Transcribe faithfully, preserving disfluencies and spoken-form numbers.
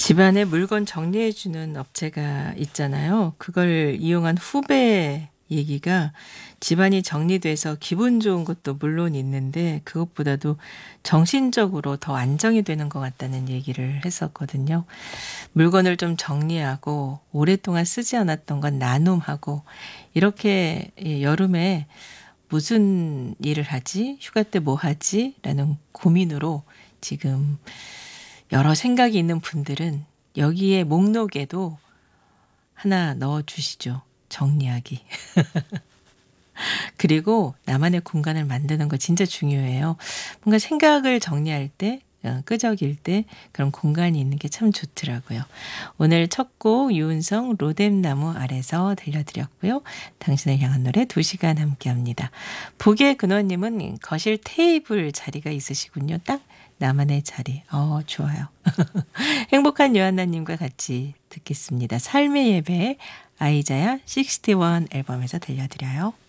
집안에 물건 정리해 주는 업체가 있잖아요. 그걸 이용한 후배 얘기가 집안이 정리돼서 기분 좋은 것도 물론 있는데 그것보다도 정신적으로 더 안정이 되는 것 같다는 얘기를 했었거든요. 물건을 좀 정리하고 오랫동안 쓰지 않았던 건 나눔하고 이렇게 예 여름에 '무슨 일을 하지? 휴가 때 뭐 하지?' 라는 고민으로 지금 여러 생각이 있는 분들은 여기에 목록에도 하나 넣어 주시죠. 정리하기. 그리고 나만의 공간을 만드는 거 진짜 중요해요. 뭔가 생각을 정리할 때 어 끄적일 때 그런 공간이 있는 게 참 좋더라고요. 오늘 첫 곡 유은성 로뎀나무 아래서 들려드렸고요. 당신을 향한 노래 두 시간 함께합니다. 북의 근원님은 거실 테이블 자리가 있으시군요. 딱 나만의 자리. 어 좋아요. 행복한 요한나님과 같이 듣겠습니다. 삶의 예배 아이자야 육십일 앨범에서 들려드려요.